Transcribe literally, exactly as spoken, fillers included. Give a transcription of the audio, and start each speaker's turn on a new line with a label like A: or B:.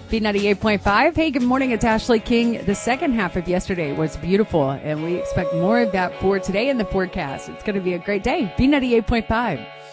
A: B ninety-eight point five. Hey, good morning. It's Ashley King. The second half of yesterday was beautiful, and we expect more of that for today in the forecast. It's going to be a great day. B ninety-eight point five.